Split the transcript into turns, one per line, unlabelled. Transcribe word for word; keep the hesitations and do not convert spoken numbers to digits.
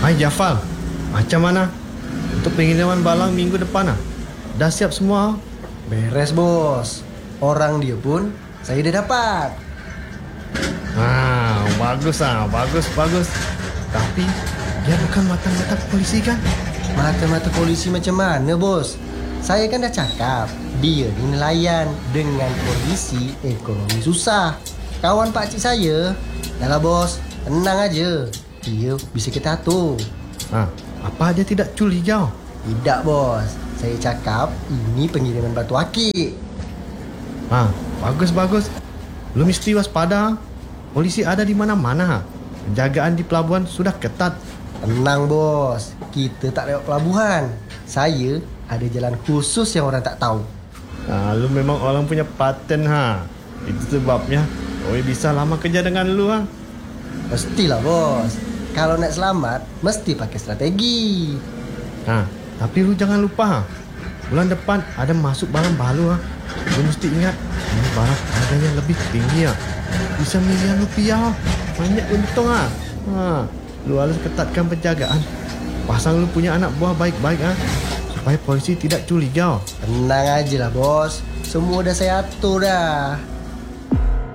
Hai Jafal, macam mana untuk pengiriman barang minggu depan? Ah? Dah siap semua?
Beres bos. Orang dia pun saya dah dapat.
Ah, bagus ah, bagus bagus. Tapi dia bukan mata-mata polisi kan?
Mata-mata polisi macam mana bos? Saya kan dah cakap dia ni nelayan, dengan kondisi ekonomi susah. Kawan pakcik saya. Dahlah bos, tenang aja. Dia bisa kita atur.
Ah, apa dia tidak curiga?
Tidak bos. Saya cakap ini pengiriman batu akik.
Ah, bagus bagus. Lu mesti waspada. Polisi ada di mana-mana. Penjagaan di pelabuhan sudah ketat.
Tenang bos, kita tak lewat pelabuhan. Saya ada jalan khusus yang orang tak tahu.
Ah, lu memang orang punya paten ha. Itu sebabnya Oi bisa lama kerja dengan lu ha.
Mestilah bos. Kalau nak selamat mesti pakai strategi.
Ah, tapi lu jangan lupa ha. Bulan depan ada masuk barang baru ha. Lu mesti ingat ini barang harganya lebih tinggi ha. Bisa miliar rupiah. Banyak untung ha. Ha, lu harus ketatkan penjagaan. Pasang lu punya anak buah baik-baik ha. Supaya polisi tidak curiga.
Tenang aja lah bos. Semua dah saya atur dah.